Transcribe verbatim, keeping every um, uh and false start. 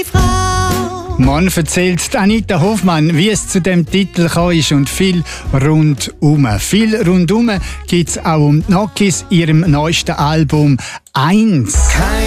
Frau. Morgen erzählt Anita Hoffmann, wie es zu dem Titel gekommen ist und viel rundum. Viel rundum gibt es auch um die Nokis, ihrem neuesten Album «Eins».